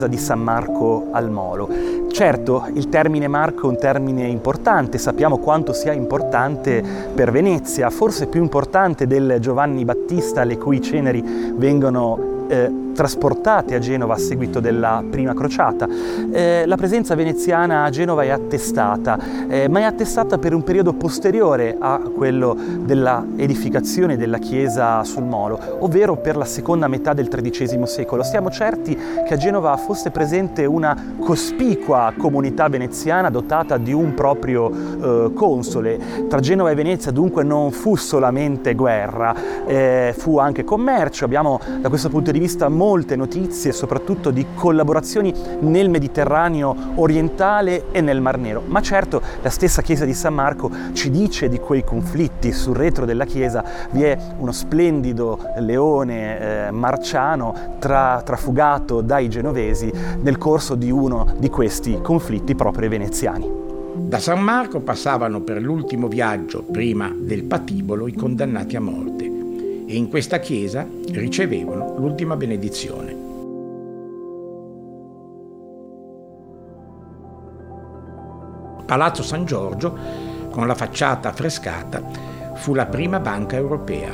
di San Marco al Molo. Certo, il termine Marco è un termine importante, sappiamo quanto sia importante per Venezia, forse più importante del Giovanni Battista, le cui ceneri vengono trasportate a Genova a seguito della prima crociata. La presenza veneziana a Genova è attestata, ma è attestata per un periodo posteriore a quello della edificazione della chiesa sul Molo, ovvero per la seconda metà del XIII secolo. Siamo certi che a Genova fosse presente una cospicua comunità veneziana dotata di un proprio console. Tra Genova e Venezia dunque non fu solamente guerra, fu anche commercio. Abbiamo da questo punto di vista molte notizie, soprattutto di collaborazioni nel Mediterraneo orientale e nel Mar Nero. Ma certo, la stessa chiesa di San Marco ci dice di quei conflitti. Sul retro della chiesa vi è uno splendido leone marciano trafugato dai genovesi nel corso di uno di questi conflitti proprio veneziani. Da San Marco passavano per l'ultimo viaggio prima del patibolo i condannati a morte e in questa chiesa ricevevano l'ultima benedizione. Palazzo San Giorgio, con la facciata affrescata, fu la prima banca europea.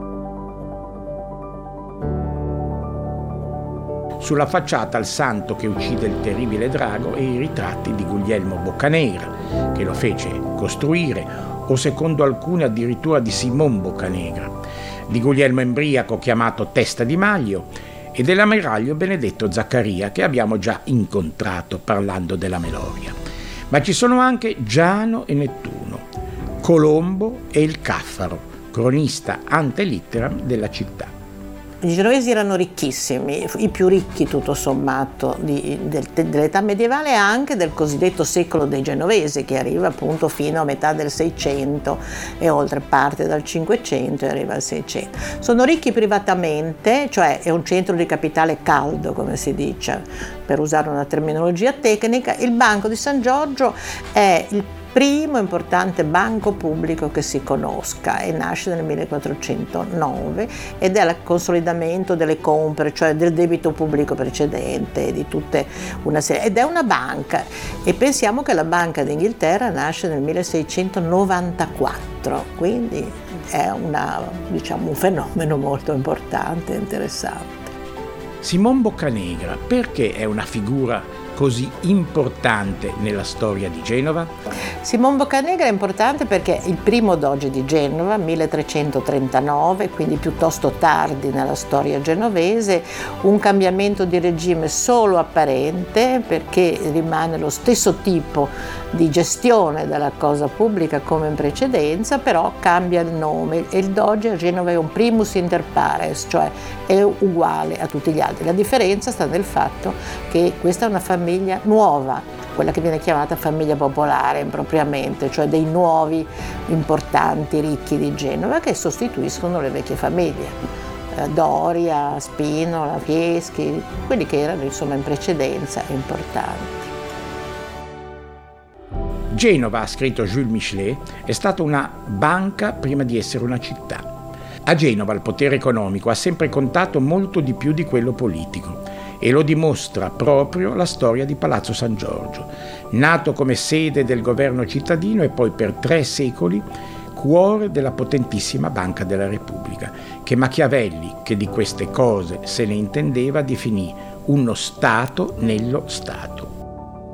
Sulla facciata il santo che uccide il terribile drago e i ritratti di Guglielmo Boccanegra, che lo fece costruire, o secondo alcuni addirittura di Simon Boccanegra, di Guglielmo Embriaco chiamato Testa di Maglio e dell'ammiraglio Benedetto Zaccaria, che abbiamo già incontrato parlando della Meloria. Ma ci sono anche Giano e Nettuno, Colombo e il Caffaro, cronista ante litteram della città. I genovesi erano ricchissimi, i più ricchi tutto sommato dell'età medievale e anche del cosiddetto secolo dei genovesi, che arriva appunto fino a metà del 600 e oltre parte dal 500 e arriva al 600. Sono ricchi privatamente, cioè è un centro di capitale caldo, come si dice, per usare una terminologia tecnica. Il Banco di San Giorgio è il primo importante banco pubblico che si conosca e nasce nel 1409 ed è il consolidamento delle compere, cioè del debito pubblico precedente, di tutte una serie, ed è una banca, e pensiamo che la Banca d'Inghilterra nasce nel 1694, quindi è un fenomeno molto importante e interessante. Simon Boccanegra, perché è una figura così importante nella storia di Genova? Simon Boccanegra è importante perché è il primo doge di Genova, 1339, quindi piuttosto tardi nella storia genovese, un cambiamento di regime solo apparente perché rimane lo stesso tipo di gestione della cosa pubblica come in precedenza, però cambia il nome e il doge a Genova è un primus inter pares, cioè è uguale a tutti gli altri. La differenza sta nel fatto che questa è una famiglia nuova, quella che viene chiamata famiglia popolare impropriamente, cioè dei nuovi importanti ricchi di Genova che sostituiscono le vecchie famiglie. Doria, Spinola, Fieschi, quelli che erano insomma in precedenza importanti. Genova, ha scritto Jules Michelet, è stata una banca prima di essere una città. A Genova il potere economico ha sempre contato molto di più di quello politico e lo dimostra proprio la storia di Palazzo San Giorgio, nato come sede del governo cittadino e poi per 3 secoli cuore della potentissima Banca della Repubblica, che Machiavelli, che di queste cose se ne intendeva, definì uno Stato nello Stato.